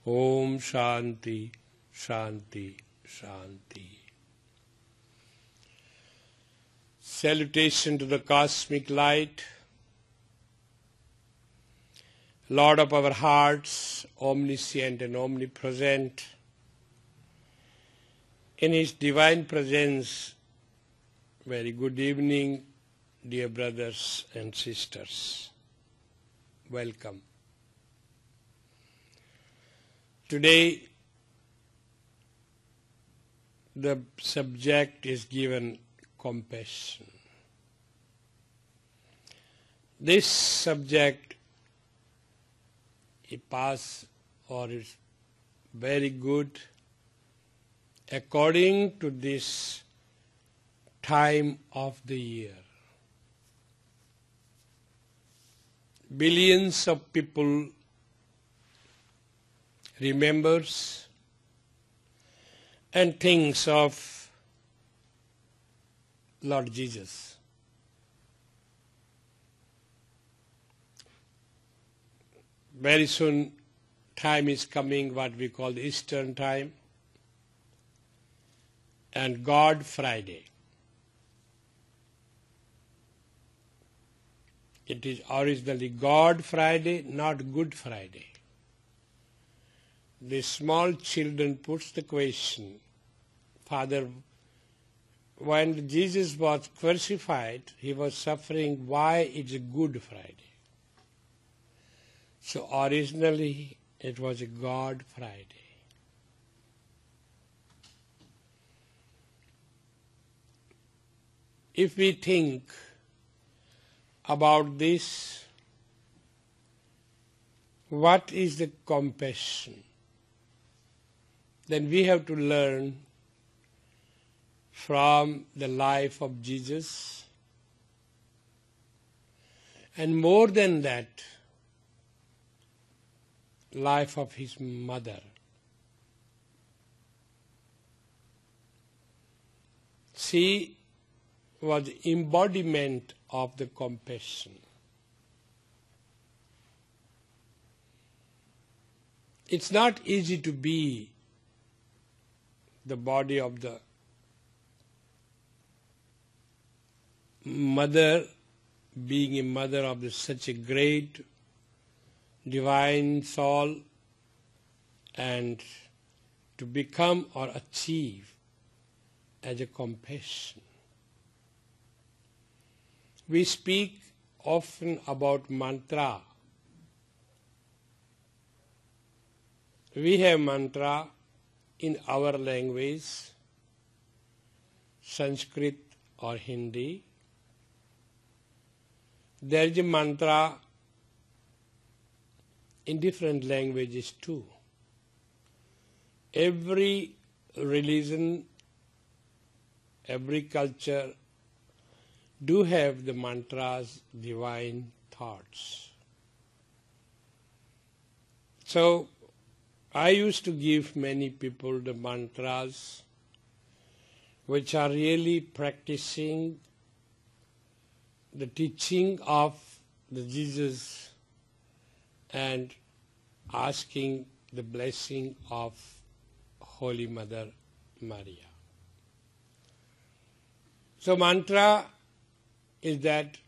Om Shanti, Shanti, Shanti. Salutation to the cosmic light, Lord of our hearts, omniscient and omnipresent. In His divine presence, very good evening, dear brothers and sisters. Welcome. Today, the subject is given compassion. This subject is very good according to this time of the year. Billions of people remembers and thinks of Lord Jesus. Very soon time is coming, what we call the Eastern time, and God Friday. It is originally God Friday, not Good Friday. The small children puts the question, Father, when Jesus was crucified, He was suffering, why it's a Good Friday? So originally it was a God Friday. If we think about this, what is the compassion? Then we have to learn from the life of Jesus, and more than that, life of His mother. She was embodiment of the compassion. It's not easy to be the body of the mother, being a mother of such a great divine soul, and to become or achieve as a compassion. We speak often about mantra. We have mantra in our language, Sanskrit or Hindi. There is a mantra in different languages too. Every religion, every culture do have the mantras, divine thoughts. So I used to give many people the mantras which are really practicing the teaching of the Jesus and asking the blessing of Holy Mother Maria. So mantra is that